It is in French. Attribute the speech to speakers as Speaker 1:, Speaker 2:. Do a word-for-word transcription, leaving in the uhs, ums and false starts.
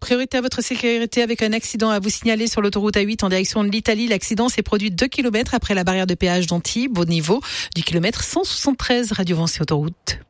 Speaker 1: Priorité à votre sécurité avec un accident à vous signaler sur l'autoroute A huit en direction de l'Italie. L'accident s'est produit deux kilomètres après la barrière de péage d'Antibes au niveau du kilomètre cent soixante-treize. Radio Vinci Autoroute.